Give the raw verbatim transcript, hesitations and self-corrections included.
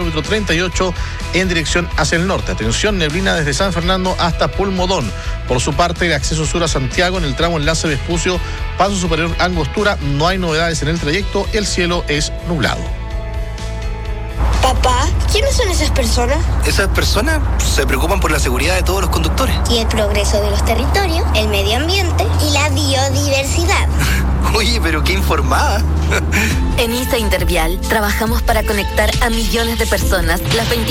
kilómetro treinta y ocho en dirección hacia el norte. Atención, neblina desde San Fernando hasta Pulmodón. Por su parte, el acceso sur a Santiago en el tramo enlace Vespucio, Paso Superior Angostura, no hay novedades en el trayecto, el cielo es nublado. Papá, ¿quiénes son esas personas? Esas personas se preocupan por la seguridad de todos los conductores. Y el progreso de los territorios, el medio ambiente y la biodiversidad. Oye, pero qué informada. En I S A Intervial trabajamos para conectar a millones de personas las veinticuatro